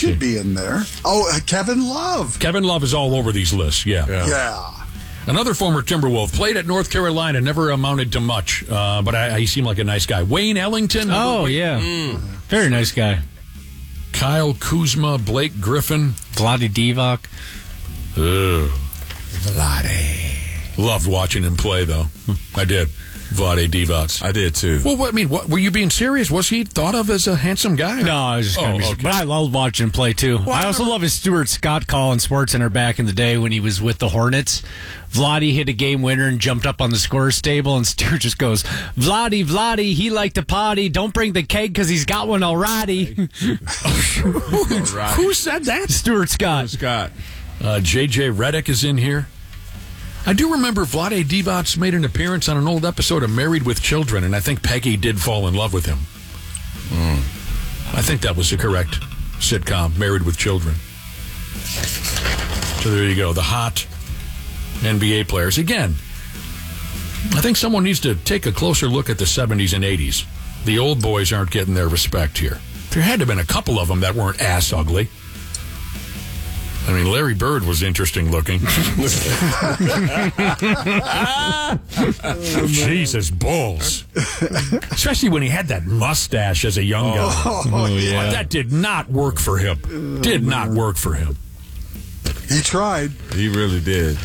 could be in there. Oh, Kevin Love. Kevin Love is all over these lists, Yeah. Another former Timberwolf, played at North Carolina, never amounted to much, but he seemed like a nice guy. Wayne Ellington. Oh, yeah. Very nice guy. Kyle Kuzma, Blake Griffin. Vlade Divac. Vlade. Loved watching him play, though. I did. Vlade Divac. I did, too. Well, what were you being serious? Was he thought of as a handsome guy? No, I was just kind of but I loved watching him play, too. Well, I also love his Stuart Scott call on SportsCenter back in the day when he was with the Hornets. Vlade hit a game winner and jumped up on the scorer's table, and Stuart just goes, Vlade, he liked to party. Don't bring the keg because he's got one already. Who said that? Stuart Scott. J.J. Redick is in here. I do remember Vlade Divac made an appearance on an old episode of Married with Children, and I think Peggy did fall in love with him. I think that was the correct sitcom, Married with Children. So there you go, the hot NBA players. Again, I think someone needs to take a closer look at the 70s and 80s. The old boys aren't getting their respect here. There had to have been a couple of them that weren't ass ugly. I mean, Larry Bird was interesting looking. Jesus, balls. Especially when he had that mustache as a young guy. Oh, yeah. That did not work for him. Did not work for him. He tried. He really did.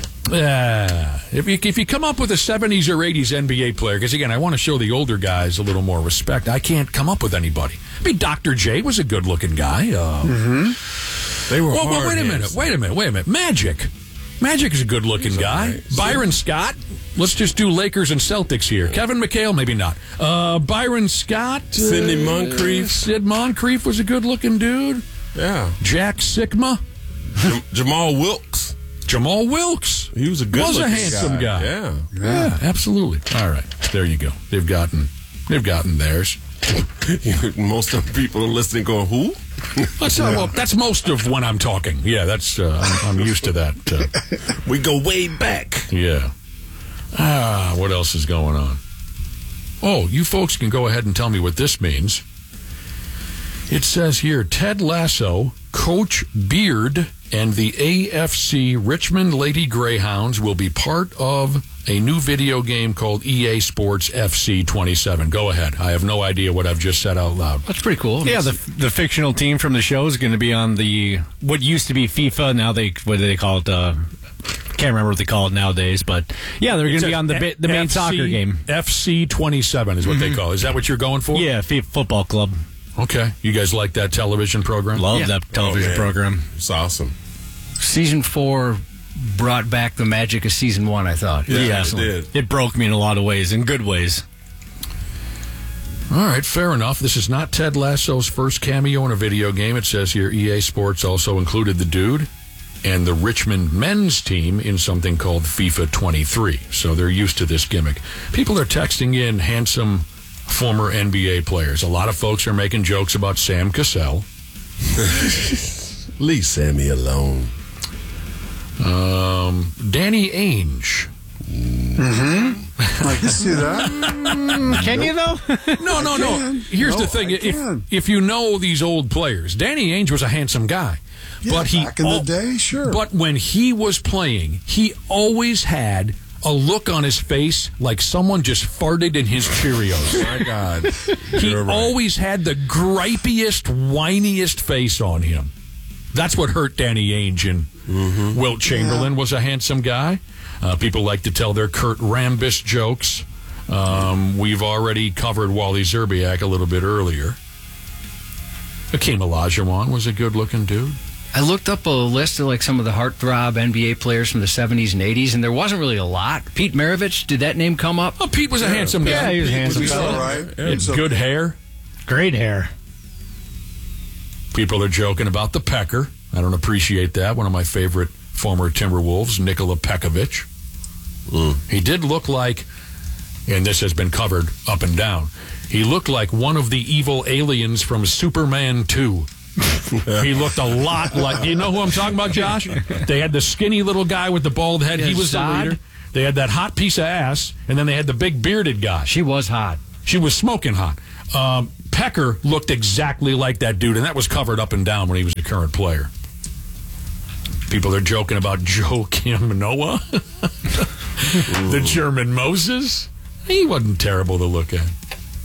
If you come up with a 70s or 80s NBA player, because again, I want to show the older guys a little more respect, I can't come up with anybody. I mean, Dr. J was a good-looking guy. They were well, wait a minute. Magic is a good-looking guy. Right. Byron Scott. Let's just do Lakers and Celtics here. Kevin McHale, maybe not. Byron Scott. Sidney Moncrief. Sid Moncrief was a good-looking dude. Yeah. Jack Sikma. Jamal Wilkes. Jamal Wilkes. He was a handsome guy. Yeah, absolutely. All right, there you go. They've gotten theirs. Most of the people listening going, who? That's most of when I'm talking. Yeah, that's I'm used to that. We go way back. Yeah. What else is going on? Oh, you folks can go ahead and tell me what this means. It says here, Ted Lasso, Coach Beard, and the AFC Richmond Lady Greyhounds will be part of a new video game called EA Sports FC 27. Go ahead. I have no idea what I've just said out loud. That's pretty cool. Yeah, the fictional team from the show is going to be on what used to be FIFA. Now what do they call it? Can't remember what they call it nowadays, but yeah, they're going to be on the main soccer game. FC 27 is what they call it. Is that what you're going for? Yeah, FIFA Football Club. Okay. You guys like that television program? Love that television program. It's awesome. Season 4 brought back the magic of Season 1, I thought. Yeah, it did. It broke me in a lot of ways, in good ways. All right, fair enough. This is not Ted Lasso's first cameo in a video game. It says here EA Sports also included the dude and the Richmond men's team in something called FIFA 23. So they're used to this gimmick. People are texting in handsome former NBA players. A lot of folks are making jokes about Sam Cassell. Leave Sammy alone. Danny Ainge. I can see that. Can you, though? No. Here's the thing. If you know these old players, Danny Ainge was a handsome guy. Yeah, but back in the day, sure. But when he was playing, he always had a look on his face like someone just farted in his Cheerios. My God. He always had the gripiest, whiniest face on him. That's what hurt Danny Ainge. And Wilt Chamberlain was a handsome guy. People like to tell their Kurt Rambis jokes. We've already covered Wally Zerbiak a little bit earlier. Akeem Olajuwon was a good-looking dude. I looked up a list of some of the heartthrob NBA players from the 70s and 80s, and there wasn't really a lot. Pete Maravich, did that name come up? Oh, Pete was a handsome guy. Yeah, he was handsome. He's all right. He had good hair. Great hair. People are joking about the pecker. I don't appreciate that. One of my favorite former Timberwolves, Nikola Pekovic. He did look like, and this has been covered up and down, he looked like one of the evil aliens from Superman 2. He looked a lot like, do you know who I'm talking about, Josh? They had the skinny little guy with the bald head. He was the leader. They had that hot piece of ass, and then they had the big bearded guy. She was hot. She was smoking hot. Pecker looked exactly like that dude, and that was covered up and down when he was a current player. People are joking about Joakim Noah, the German Moses. He wasn't terrible to look at.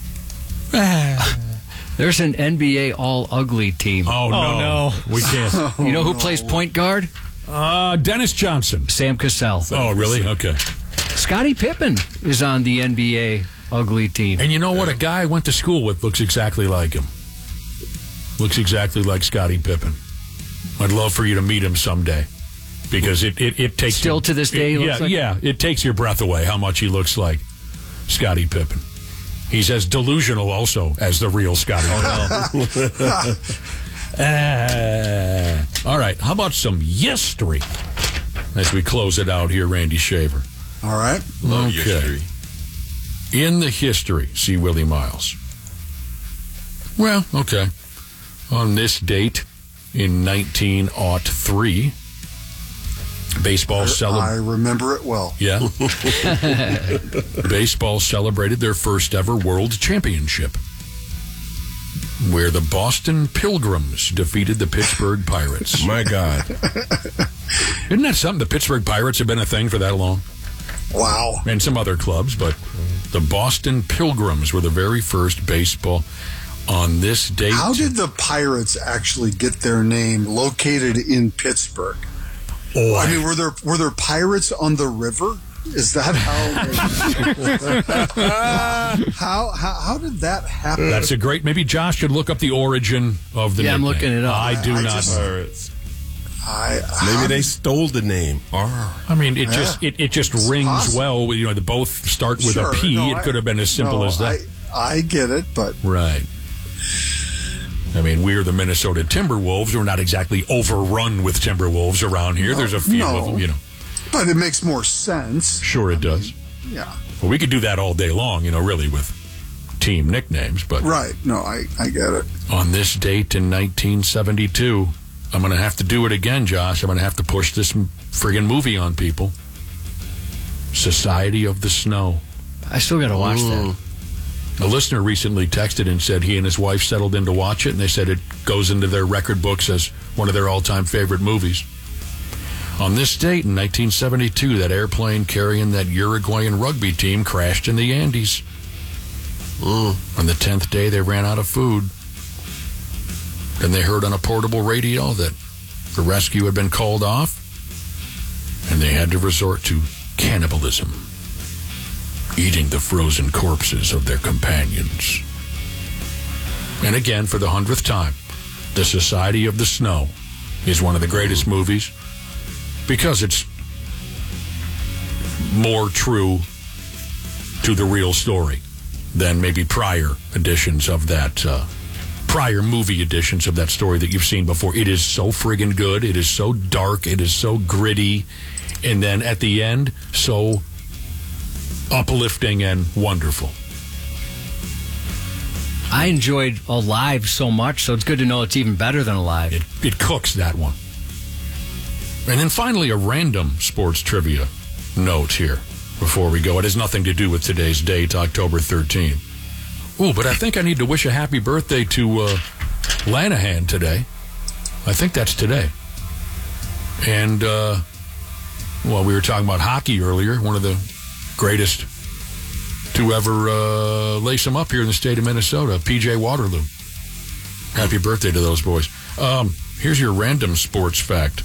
There's an NBA all-ugly team. Oh, no. We can't. You know who plays point guard? Dennis Johnson. Sam Cassell. Oh, really? Okay. Scottie Pippen is on the NBA ugly team. And you know what? A guy I went to school with looks exactly like him. Looks exactly like Scottie Pippen. I'd love for you to meet him someday. Because it takes... Still to this day, he looks like... Yeah, it takes your breath away how much he looks like Scottie Pippen. He's as delusional also as the real Scottie Pippen. All right, how about some history as we close it out here, Randy Shaver? All right. Love Okay. history. In the history, see Willie Miles. Well, okay. On this date in 1903, baseball I celebrated. remember it well. Yeah. Baseball celebrated their first ever world championship, where the Boston Pilgrims defeated the Pittsburgh Pirates. My God. Isn't that something? The Pittsburgh Pirates have been a thing for that long? Wow. And some other clubs, but the Boston Pilgrims were the very first baseball on this date. How did the Pirates actually get their name located in Pittsburgh? Oh, I mean, were there pirates on the river? Is that how did that happen? That's a great. Maybe Josh should look up the origin of the. Yeah, I'm nickname. looking it up. I do I not. just- Pirates. How Maybe they did- stole the name. I mean, it just rings possible. well. You know, they both start with Sure, a P. no, It could have been as simple no, as that. I get it, but Right. I mean, we're the Minnesota Timberwolves. We're not exactly overrun with Timberwolves around here. There's a few of them, you know. but it makes more sense. Sure, it does. Yeah. Well, we could do that all day long, you know, really, with team nicknames. But Right. No, I get it. on this date in 1972, I'm going to have to do it again, Josh. I'm going to have to push this friggin' movie on people. Society of the Snow. I still got to watch that. A listener recently texted and said he and his wife settled in to watch it, and they said it goes into their record books as one of their all-time favorite movies. On this date in 1972, that airplane carrying that Uruguayan rugby team crashed in the Andes. On the 10th day, they ran out of food. Then they heard on a portable radio that the rescue had been called off, and they had to resort to cannibalism, eating the frozen corpses of their companions. And again, for the 100th time, The Society of the Snow is one of the greatest movies because it's more true to the real story than maybe prior editions of that, prior movie editions of that story that you've seen before. It is so friggin' good. It is so dark. It is so gritty. And then at the end, so uplifting and wonderful. I enjoyed Alive so much, so it's good to know it's even better than Alive. It cooks that one. And then finally, a random sports trivia note here before we go. It has nothing to do with today's date, October 13. Oh, but I think I need to wish a happy birthday to Lanahan today. I think that's today. And, well, we were talking about hockey earlier. One of the greatest to ever lace them up here in the state of Minnesota, P.J. Waterloo. Happy birthday to those boys. Here's your random sports fact.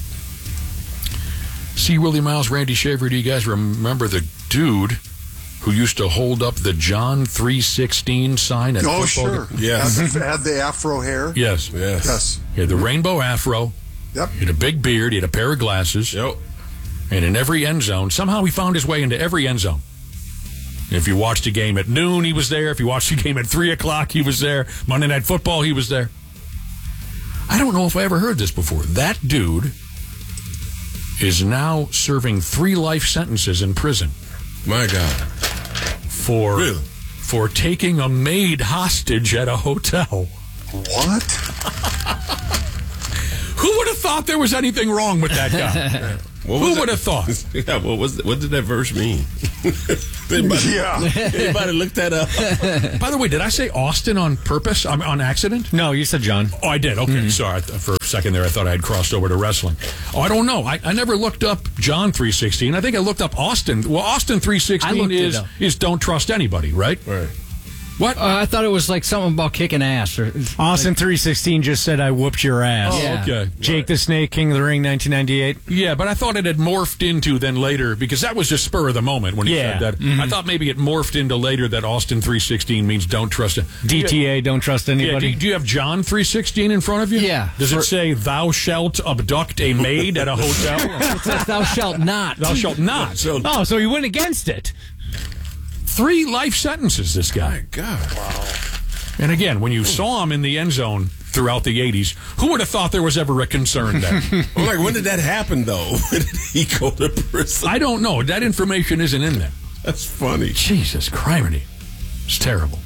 See, Willie Miles, Randy Shaver, do you guys remember the dude who used to hold up the John 3:16 sign at Oh, football? sure. Yes. Had the afro hair. Yes. Yes. He had the rainbow afro. Yep. He had a big beard. He had a pair of glasses. Yep. And in every end zone, somehow he found his way into every end zone. If you watched a game at noon, he was there. If you watched a game at 3 o'clock, he was there. Monday Night Football, he was there. I don't know if I ever heard this before. That dude is now serving 3 life sentences in prison My God. Really? for taking a maid hostage at a hotel. What? Who would have thought there was anything wrong with that guy? Who would have thought? Yeah, what did that verse mean? Anybody look that up? By the way, did I say Austin on purpose? On accident? No, you said John. Oh, I did. Okay, sorry. For a second there, I thought I had crossed over to wrestling. Oh, I don't know. I never looked up John 3:16. I think I looked up Austin. Well, Austin 3:16 is don't trust anybody, right? Right. What? I thought it was like something about kicking ass. Or Austin 3:16 just said I whooped your ass. Oh, Yeah. okay. Jake the Snake, King of the Ring, 1998. Yeah, but I thought it had morphed into then later, because that was just spur of the moment when he said that. I thought maybe it morphed into later that Austin 3:16 means don't trust it. DTA, don't trust Yeah, anybody. do you have John 3:16 in front of you? Yeah. Does it say thou shalt abduct a maid at a hotel? it says thou shalt not. Thou shalt not. So, Oh, so he went against it. 3 life sentences, this guy. God. Wow. And again, when you saw him in the end zone throughout the 80s, who would have thought there was ever a concern there? I'm like, when did that happen, though? When did he go to prison? I don't know. That information isn't in there. That's funny. Jesus, criminy. It's terrible.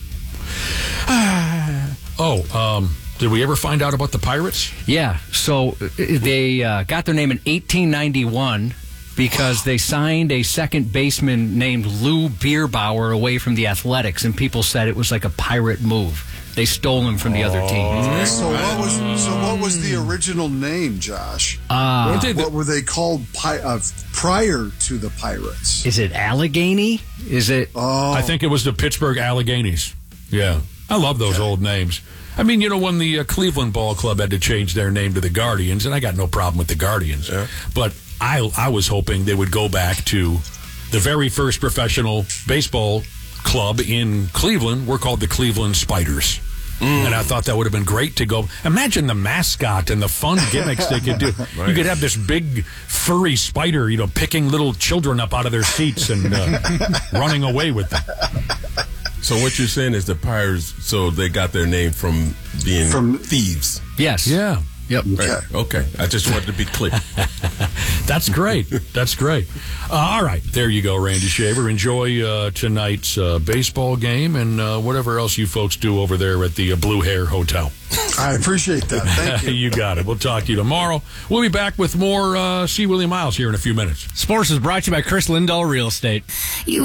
Did we ever find out about the Pirates? Yeah, so they got their name in 1891 because they signed a second baseman named Lou Bierbauer away from the Athletics, and people said it was like a pirate move. They stole him from the other team. So what was the original name, Josh? What What were they called prior to the Pirates? Is it Allegheny? Is it? I think it was the Pittsburgh Alleghenies. Yeah. I love those old names. I mean, when the Cleveland Ball Club had to change their name to the Guardians, and I got no problem with the Guardians, but I was hoping they would go back to the very first professional baseball club in Cleveland. We're called the Cleveland Spiders. And I thought that would have been great to go. Imagine the mascot and the fun gimmicks they could do. Right. You could have this big furry spider, picking little children up out of their seats and running away with them. So what you're saying is the Pirates, so they got their name from being thieves. Yes. Yeah. Yep. Right. Okay. I just wanted to be clear. That's great. That's great. All right. There you go, Randy Shaver. Enjoy tonight's baseball game and whatever else you folks do over there at the Blue Hair Hotel. I appreciate that. Thank you. You got it. We'll talk to you tomorrow. We'll be back with more C. William Miles here in a few minutes. Sports is brought to you by Chris Lindahl Real Estate.